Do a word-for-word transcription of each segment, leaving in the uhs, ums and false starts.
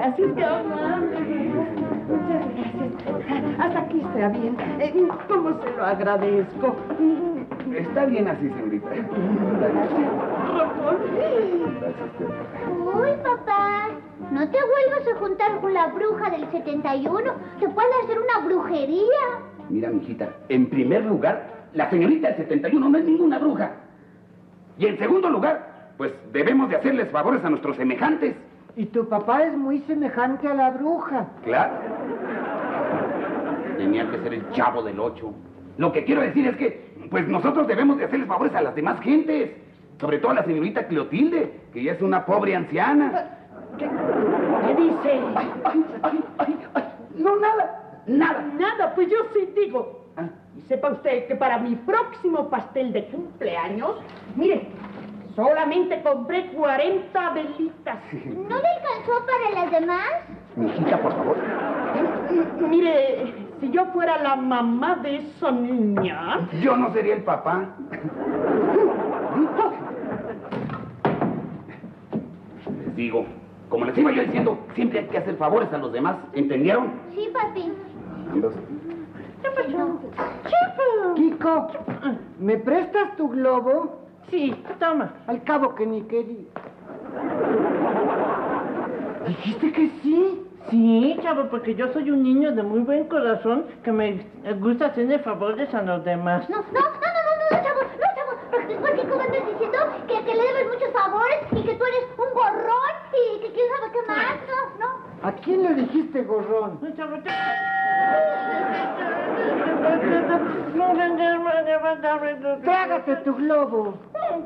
gracias, qué amable. Muchas gracias. Hasta aquí está bien. Eh, ¿Cómo se lo agradezco? Está bien así, señorita. Uy, papá, no te vuelvas a juntar con la bruja del setenta y uno. Te puede hacer una brujería. Mira, mijita, en primer lugar, la señorita del setenta y uno no es ninguna bruja. Y en segundo lugar, pues debemos de hacerles favores a nuestros semejantes. Y tu papá es muy semejante a la bruja. Claro. Tenía que ser el Chavo del Ocho. Lo que quiero decir es que, pues nosotros debemos de hacerles favores a las demás gentes. Sobre todo a la señorita Clotilde, que ya es una pobre anciana. ¿Qué, ¿Qué dice? Ay, ay, ay, ay, ay. No, nada, nada. Nada, pues yo sí digo. Ah. Y sepa usted que para mi próximo pastel de cumpleaños, mire, solamente compré cuarenta velitas. ¿No le alcanzó para las demás? Mijita, por favor. Mire, si yo fuera la mamá de esa niña... Yo no sería el papá. Les digo, como les iba yo diciendo, siempre hay que hacer favores a los demás, ¿entendieron? Sí, papi. Ambos. ¿Qué pasó? Kiko, ¿me prestas tu globo? Sí, toma. Al cabo que ni quería. ¿Dijiste que sí? Sí, chavo, porque yo soy un niño de muy buen corazón que me gusta hacerle favores a los demás. No, no, no, no, no, no, chavo, no, chavo, porque después Kiko va a estar diciendo que, que le debes muchos favores y que tú eres un gorrón y que quién sabe qué más, no, no. ¿A quién le dijiste gorrón? No, chavo, chavo. Trágate tu globo. Ay,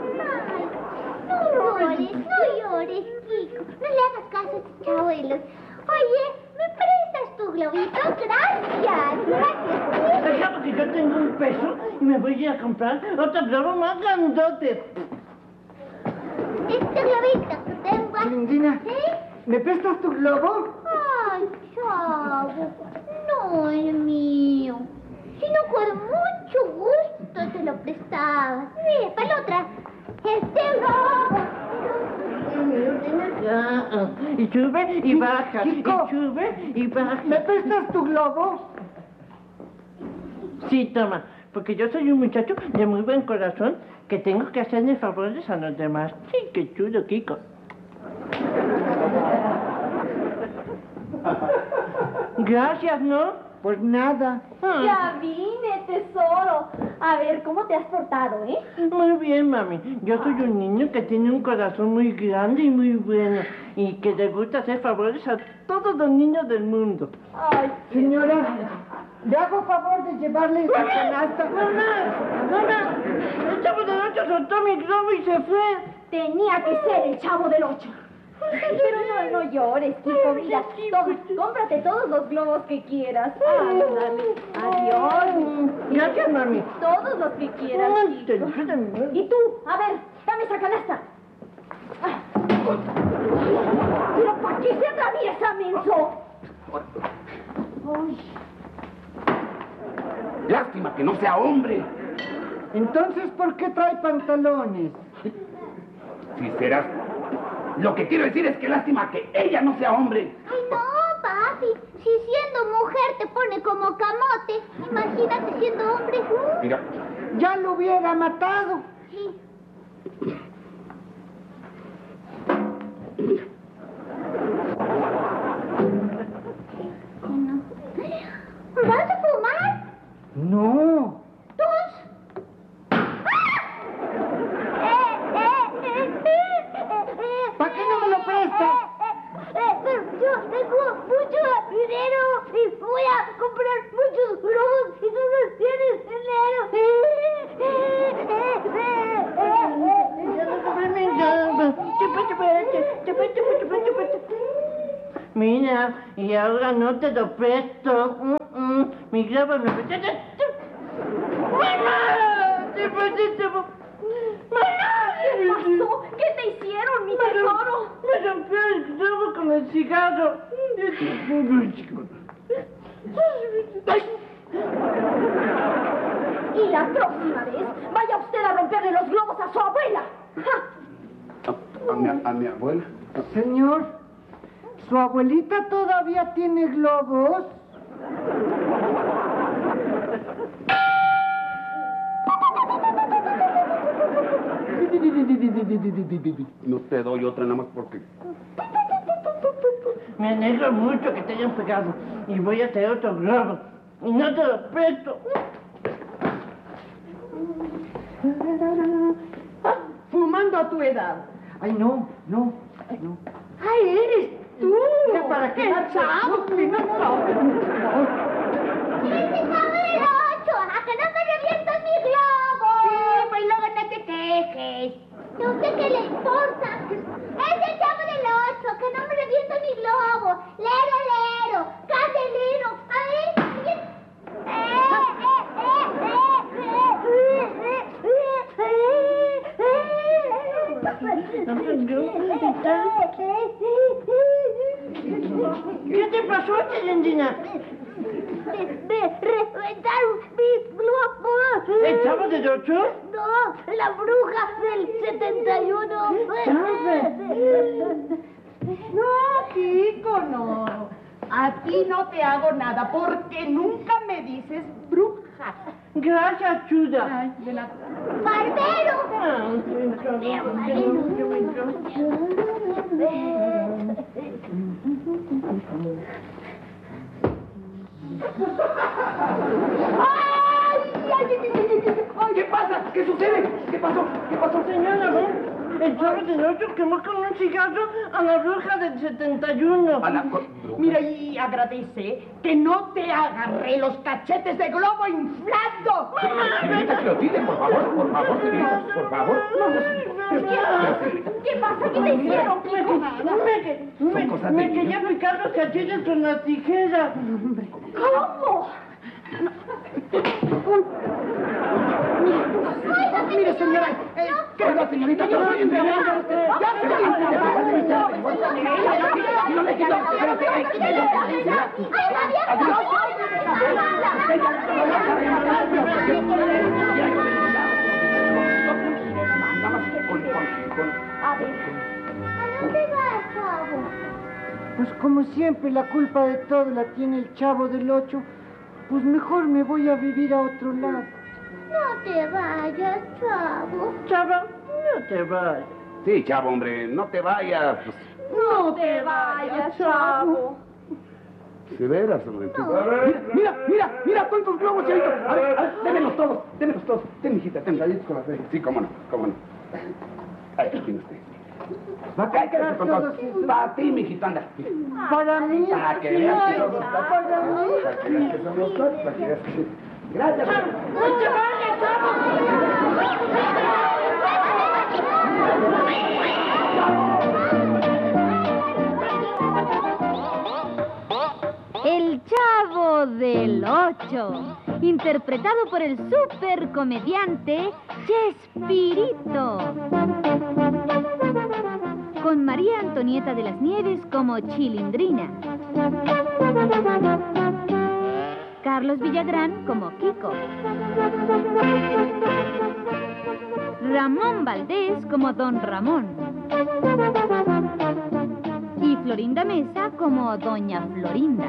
no llores, no llores, Kiko. No le hagas caso a este chavo de los... Oye, ¿me prestas tu globito? Gracias, gracias. Déjame que yo tengo un peso y me voy a ir a comprar otro globo más grandote. Este globito que tengo... Cilindrina, ¿Sí? ¿me prestas tu globo? Ay, chavo, no es mío. Si no con mucho gusto te lo prestaba. Mire, para la otra. Este globo. Ah, y sube y baja, Kiko, y sube y baja. ¿Me prestas tu globo? Sí, toma, porque yo soy un muchacho de muy buen corazón que tengo que hacerle favores a los demás. Sí, qué chulo, Kiko. Gracias, ¿no? Pues nada. Ah. Ya vine, tesoro. A ver, ¿cómo te has portado, eh? Muy bien, mami. Yo soy un niño que tiene un corazón muy grande y muy bueno y que le gusta hacer favores a todos los niños del mundo. Ay, Señora, ¿le hago favor de llevarle esa canasta? ¡Mamá! ¡Mamá! El Chavo del Ocho soltó mi globo y se fue. tenía que ser el Chavo del Ocho. Pero no, no llores, Kiko, mira. Toma, cómprate todos los globos que quieras. Ándale. Adiós. Gracias, mami. Todos los que quieras, Ay, te- Kiko. te- Y tú, a ver, dame esa canasta. Ah. Pero ¿para qué se atraviesa, menso? Ay. Lástima que no sea hombre. Entonces, ¿por qué trae pantalones? Si serás... Lo que quiero decir es que lástima que ella no sea hombre. Ay, no, papi. Si siendo mujer te pone como camote, imagínate siendo hombre. Mira, Ya lo hubiera matado. Sí. No. ¿Vas a fumar? No. ¿Para qué no me lo prestas? Pero yo tengo mucho dinero y voy a comprar muchos globos y tú no tienes dinero. Mira, y ahora no te lo presto. Mm, mm, mi globo me prestaste. ¡Mamá! ¡Te pusiste! ¡Mamá! ¿Qué pasó? ¿Qué te hicieron, mi tesoro? Me rompió el globo con el cigarro. Y la próxima vez, vaya usted a romperle los globos a su abuela. ¡Ja! a, a mi, a mi abuela. Señor, ¿Su abuelita todavía tiene globos? No te doy otra nada más porque... Me alegro mucho que te hayan pegado. Y voy a traer otro globo. Y no te lo presto. Ah, fumando a tu edad. Ay, no, no, no. ¡Ay, eres tú! Mira, para ¡Qué quedarte- chavo! ¡Qué chavo! ¡Ese chavo del ocho! ¡A que no me revientas mi globo! Sí, pues luego no te quejes. No sé qué le importa. ¡Es el chavo del ocho! ¡Que no me revienta mi globo! ¡Lero, lero! ¡Candelero! ¡A ver! ¿Quién? ¡Eh, eh, ¿Qué te pasó, Celendina? Me, me reventaron mi globo. ¿El chavo del ocho? No, la bruja del setenta y uno. No, Kiko, no. A ti no te hago nada porque nunca me dices bruja. Gracias, Chuda. Ay, de nada. ¡Barbero! ¿Qué pasa? ¿Qué sucede? ¿Qué pasó? ¿Qué pasó? Señora, ¿ven? El chavo del ocho quemó con un cigarro a la bruja del setenta y uno. A la co- bruja. Mira, y agradece que no te agarré los cachetes de globo inflando. Señorita Clotilde, por favor, por favor, señorita, por favor. ¿Qué pasa? ¿Qué te hicieron, Pico? Me, que- me, Son cosas me de quería niños. picar los cachetes con la tijera. ¿Cómo? Mire, señora, eh, ¿Qué la señorita Clotilde? ya se lo No le quito, espérate, ay, Nada más con, con, con... ¿A dónde vas, chavo? Pues como siempre la culpa de todo la tiene el chavo del ocho. Pues mejor me voy a vivir a otro lado. No te vayas, chavo. Chava, no te vayas. Sí, chavo, hombre, no te vayas. Pues, No te vayas, chavo. de veras, hombre. tú- Mira, mira, mira, mira, cuántos globos, chavito. A ver, a ver, démelos todos, démelos todos. Ten, mijita, ten, gallitos con la fe. Sí, cómo no, cómo no. Ahí tiene usted. Va, cae, cae, con todos. Para ti, mijita, anda. Para mí. Para que veas que somos para que veas que somos todos, para que veas que... Gracias. El Chavo del Ocho, interpretado por el supercomediante Chespirito, con María Antonieta de las Nieves como Chilindrina, Carlos Villagrán como Kiko, Ramón Valdés como Don Ramón y Florinda Mesa como Doña Florinda.